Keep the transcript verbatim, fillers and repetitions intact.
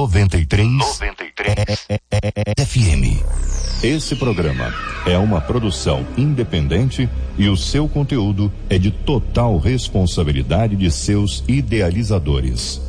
noventa e três. noventa e três. F M. Esse programa é uma produção independente e o seu conteúdo é de total responsabilidade de seus idealizadores.